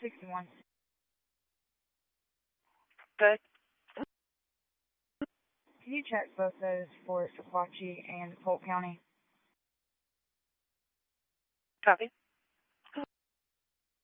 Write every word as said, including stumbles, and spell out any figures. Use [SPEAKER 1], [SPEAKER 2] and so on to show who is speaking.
[SPEAKER 1] sixty-one.
[SPEAKER 2] Good.
[SPEAKER 1] Can you check both those for Sequatchie and Polk County?
[SPEAKER 2] Copy.